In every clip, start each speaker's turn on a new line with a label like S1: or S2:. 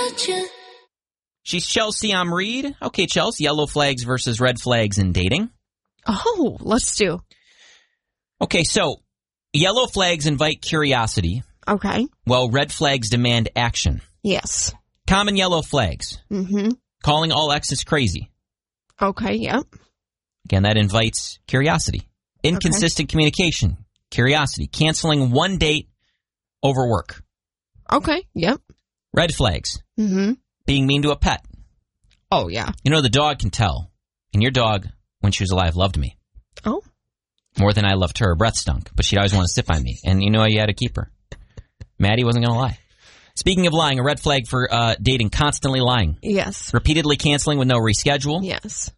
S1: gotcha.
S2: She's Chelsea, I'm Reed. Okay, Chelsea, yellow flags versus red flags in dating.
S3: Oh, let's do.
S2: Okay, so yellow flags invite curiosity.
S3: Okay.
S2: While red flags demand action.
S3: Yes.
S2: Common yellow flags.
S3: Mm-hmm.
S2: Calling all exes crazy.
S3: Okay, yep.
S2: Again, that invites curiosity. Inconsistent communication. Curiosity. Canceling one date over work.
S3: Okay, yep.
S2: Red flags.
S3: Mm-hmm.
S2: Being mean to a pet.
S3: Oh, yeah.
S2: You know, the dog can tell. And your dog, when she was alive, loved me.
S3: Oh.
S2: More than I loved her. Her breath stunk, but she'd always want to sit by me. And you know you had to keep her. Maddie wasn't going to lie. Speaking of lying, a red flag for dating, constantly lying.
S3: Yes.
S2: Repeatedly canceling with no reschedule.
S3: Yes.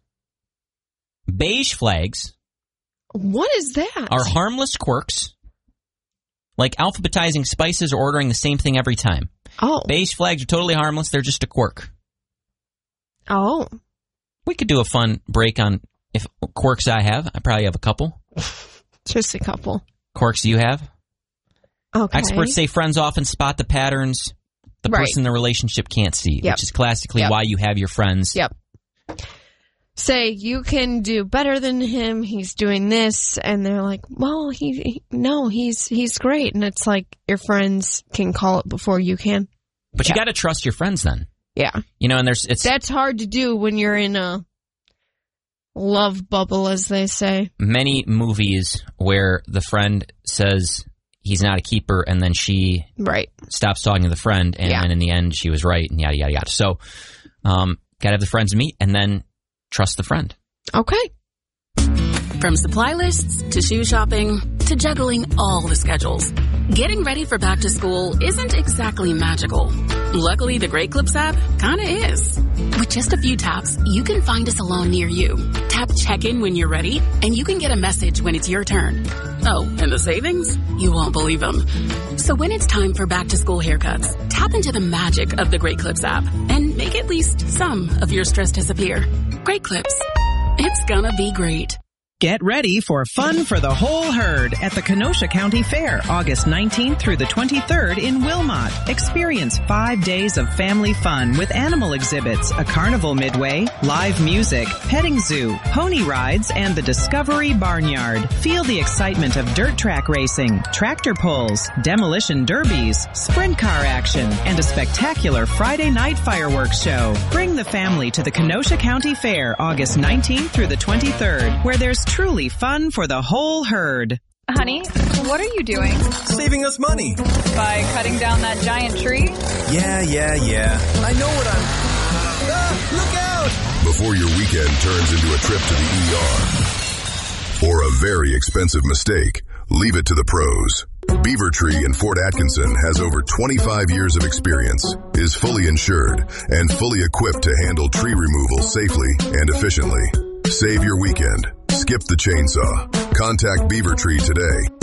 S2: Beige flags.
S3: What is that?
S2: Are harmless quirks. Like alphabetizing spices or ordering the same thing every time.
S3: Oh.
S2: Beige flags are totally harmless. They're just a quirk.
S3: Oh.
S2: We could do a fun break on if quirks I have. I probably have a couple.
S3: Just a couple.
S2: Quirks you have?
S3: Okay.
S2: Experts say friends often spot the patterns the person in the relationship can't see, which is classically why you have your friends.
S3: Yep. Say, you can do better than him, he's doing this, and they're like, well, he's great. And it's like, your friends can call it before you can.
S2: But you got to trust your friends then.
S3: Yeah.
S2: You know, and
S3: that's hard to do when you're in a love bubble, as they say.
S2: Many movies where the friend says he's not a keeper, and then she stops talking to the friend, and then in the end she was right, and yada, yada, yada. So, got to have the friends meet, and then trust the friend.
S3: Okay.
S4: From supply lists to shoe shopping to juggling all the schedules, getting ready for back to school isn't exactly magical. Luckily, the Great Clips app kinda is. With just a few taps, you can find a salon near you. Tap check-in when you're ready, and you can get a message when it's your turn. Oh, and the savings? You won't believe them. So when it's time for back to school haircuts, tap into the magic of the Great Clips app and make at least some of your stress disappear. Great Clips. It's gonna be great.
S5: Get ready for fun for the whole herd at the Kenosha County Fair, August 19th through the 23rd in Wilmot. Experience 5 days of family fun with animal exhibits, a carnival midway, live music, petting zoo, pony rides, and the Discovery Barnyard. Feel the excitement of dirt track racing, tractor pulls, demolition derbies, sprint car action, and a spectacular Friday night fireworks show. Bring the family to the Kenosha County Fair, August 19th through the 23rd, where there's truly fun for the whole herd.
S6: Honey, what are you doing?
S7: Saving us money.
S6: By cutting down that giant tree?
S7: Yeah. I know what look out!
S8: Before your weekend turns into a trip to the ER. Or a very expensive mistake, leave it to the pros. Beaver Tree in Fort Atkinson has over 25 years of experience, is fully insured, and fully equipped to handle tree removal safely and efficiently. Save your weekend. Skip the chainsaw. Contact Beaver Tree today